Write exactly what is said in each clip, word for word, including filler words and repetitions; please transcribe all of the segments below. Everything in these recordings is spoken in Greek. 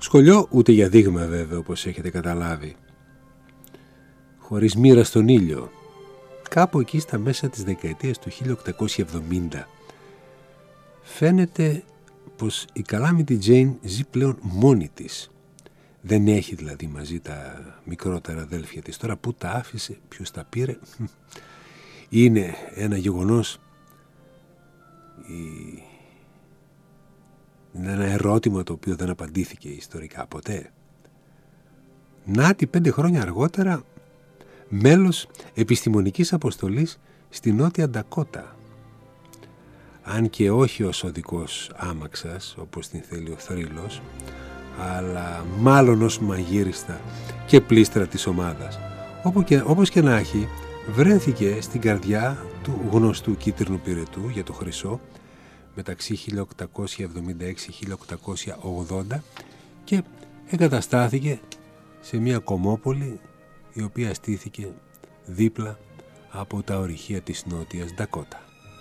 Σχολείο ούτε για δείγμα βέβαια, όπως έχετε καταλάβει. Χωρίς μοίρα στον ήλιο. Κάπου εκεί στα μέσα της δεκαετίας του χίλια οκτακόσια εβδομήντα φαίνεται πως η Calamity Jane ζει πλέον μόνη της. Δεν έχει δηλαδή μαζί τα μικρότερα αδέλφια της. Τώρα που τα άφησε, ποιος τα πήρε, είναι ένα γεγονός, είναι ένα ερώτημα το οποίο δεν απαντήθηκε ιστορικά ποτέ. Νάτι πέντε χρόνια αργότερα μέλος επιστημονικής αποστολής στη Νότια Ντακότα. Αν και όχι ως οδικός άμαξας, όπως την θέλει ο θρύλος, αλλά μάλλον ως μαγείριστα και πλήστρα της ομάδας. Όπως και, όπως και να έχει, βρέθηκε στην καρδιά του γνωστού κίτρινου πυρετού για το χρυσό μεταξύ χίλια οκτακόσια εβδομήντα έξι και χίλια οκτακόσια ογδόντα και εγκαταστάθηκε σε μια κομμόπολη η οποία στήθηκε δίπλα από τα ορυχεία της Νότιας Ντακότα.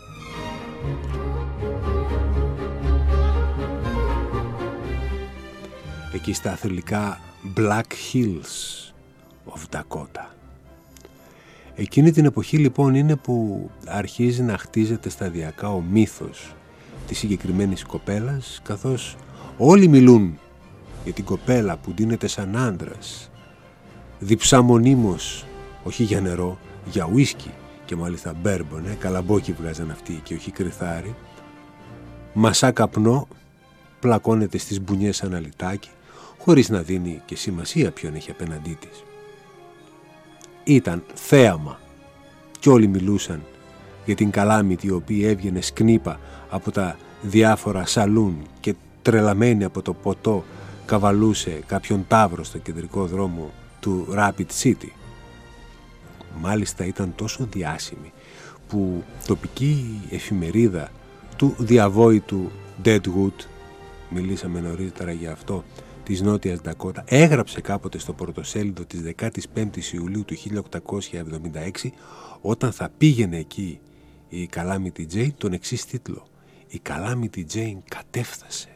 Εκεί στα θρυλικά Black Hills of Dakota. Εκείνη την εποχή λοιπόν είναι που αρχίζει να χτίζεται σταδιακά ο μύθος της συγκεκριμένης κοπέλας, καθώς όλοι μιλούν για την κοπέλα που ντύνεται σαν άντρας, διψά μονίμως, όχι για νερό, για ουίσκι και μάλιστα μπέρμπον, ε, καλαμπόκι βγάζαν αυτοί και όχι κρυθάρι, μασά καπνό, πλακώνεται στις μπουνιές σαν αλυτάκι, χωρίς να δίνει και σημασία ποιον έχει απέναντί της. Ήταν θέαμα κι όλοι μιλούσαν για την Calamity, η οποία έβγαινε σκνίπα από τα διάφορα σαλούν και τρελαμένη από το ποτό καβαλούσε κάποιον ταύρο στο κεντρικό δρόμο του Rapid City. Μάλιστα ήταν τόσο διάσημη που τοπική εφημερίδα του διαβόητου Deadwood, μιλήσαμε νωρίτερα για αυτό, της Νότιας Ντακότα, έγραψε κάποτε στο πρωτοσέλιδο της δεκάτης πέμπτης Ιουλίου του χίλια οκτακόσια εβδομήντα έξι, όταν θα πήγαινε εκεί η Calamity Jane, τον εξής τίτλο: «Η Calamity Jane κατέφθασε».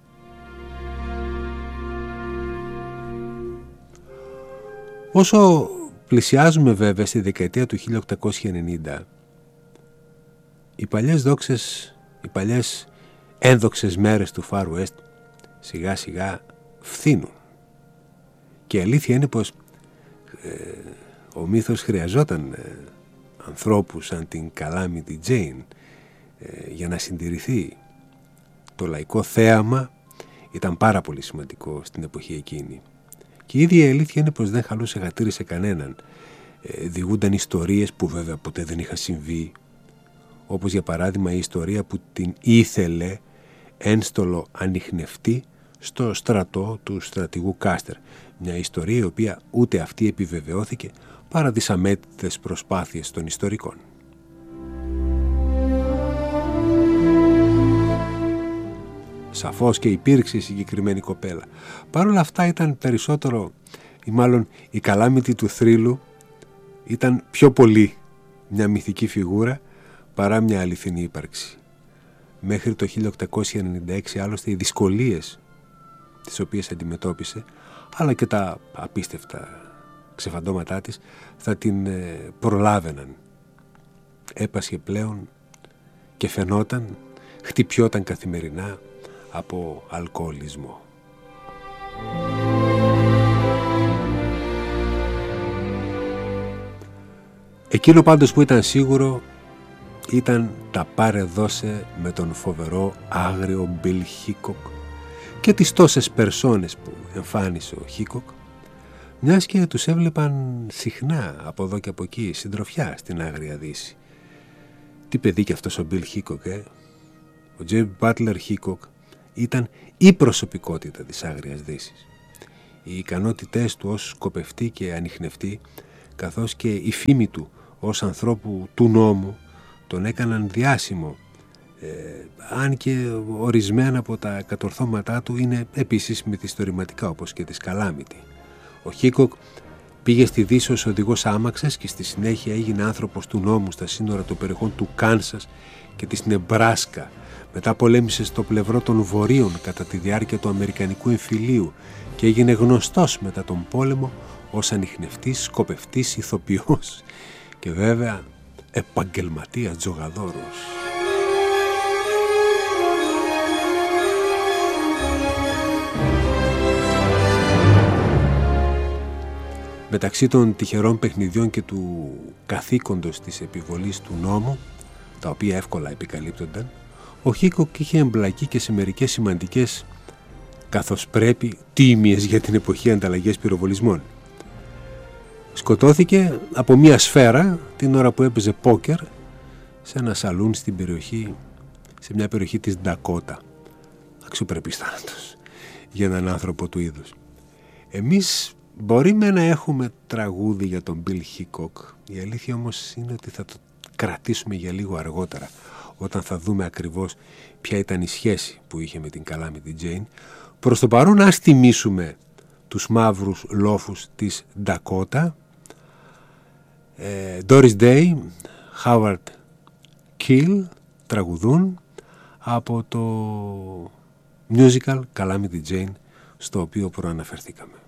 Όσο πλησιάζουμε βέβαια στη δεκαετία του χίλια οκτακόσια ενενήντα, οι παλιές δόξες, οι παλιές ένδοξες μέρες του Far West σιγά σιγά φθήνουν. Και η αλήθεια είναι πως ε, ο μύθος χρειαζόταν ε, ανθρώπους σαν την Calamity Jane ε, για να συντηρηθεί. Το λαϊκό θέαμα ήταν πάρα πολύ σημαντικό στην εποχή εκείνη. Και η ίδια η αλήθεια είναι πως δεν χαλούσε γατήρι σε κανέναν. Ε, διηγούνταν ιστορίες που βέβαια ποτέ δεν είχαν συμβεί, όπως για παράδειγμα η ιστορία που την ήθελε ένστολο ανιχνευτή στο στρατό του στρατηγού Κάστερ. Μια ιστορία η οποία ούτε αυτή επιβεβαιώθηκε παρά τις αμέτρητες προσπάθειες των ιστορικών. Σαφώς και υπήρξε η συγκεκριμένη κοπέλα. Παρ' όλα αυτά ήταν περισσότερο, ή μάλλον η Calamity του θρύλου ήταν πιο πολύ μια μυθική φιγούρα παρά μια αληθινή ύπαρξη. Μέχρι το χίλια οκτακόσια ενενήντα έξι άλλωστε οι δυσκολίες τις οποίες αντιμετώπισε, αλλά και τα απίστευτα ξεφαντώματά της θα την προλάβαιναν. Έπασχε πλέον και φαινόταν, χτυπιόταν καθημερινά από αλκοολισμό. Εκείνο πάντως που ήταν σίγουρο ήταν τα πάρε δώσε με τον φοβερό άγριο Bill Hickok και τις τόσες περσόνες που εμφάνισε ο Hickok, μιας και τους έβλεπαν συχνά από εδώ και από εκεί συντροφιά στην Άγρια Δύση. Τι παιδί κι αυτός ο Bill Hickok, ε? Ο J. Butler Hickok ήταν η προσωπικότητα της Άγριας Δύσης. Οι ικανότητές του ως σκοπευτή και ανιχνευτή, καθώς και η φήμη του ως ανθρώπου του νόμου, τον έκαναν διάσημο, ε, αν και ορισμένα από τα κατορθώματά του είναι επίσης μυθιστορηματικά, όπως και της Calamity. Ο Hickok πήγε στη Δύση ως οδηγός άμαξας και στη συνέχεια έγινε άνθρωπος του νόμου στα σύνορα των περιοχών του Κάνσας και της Νεμπράσκα, Μετά πολέμησε στο πλευρό των Βορείων κατά τη διάρκεια του Αμερικανικού εμφυλίου και έγινε γνωστός μετά τον πόλεμο ως ανιχνευτής, σκοπευτής, ηθοποιός και βέβαια επαγγελματίας τζογαδόρος. Μεταξύ των τυχερών παιχνιδιών και του καθήκοντος της επιβολής του νόμου, τα οποία εύκολα επικαλύπτονταν, ο Χίκοκ είχε εμπλακεί και σε μερικές σημαντικές, καθώς πρέπει, τίμιες για την εποχή ανταλλαγές πυροβολισμών. Σκοτώθηκε από μια σφαίρα την ώρα που έπαιζε πόκερ σε ένα σαλούν στην περιοχή, σε μια περιοχή της Ντακότα. Αξιοπρεπής θάνατος για έναν άνθρωπο του είδους. Εμείς μπορεί με να έχουμε τραγούδι για τον Bill Hickok, η αλήθεια όμως είναι ότι θα το κρατήσουμε για λίγο αργότερα, όταν θα δούμε ακριβώς ποια ήταν η σχέση που είχε με την Calamity Jane. Προς το παρόν ας τιμήσουμε τους μαύρους λόφους της Ντακότα. ε, Doris Day, Howard Keel τραγουδούν από το musical Calamity Jane, στο οποίο προαναφερθήκαμε.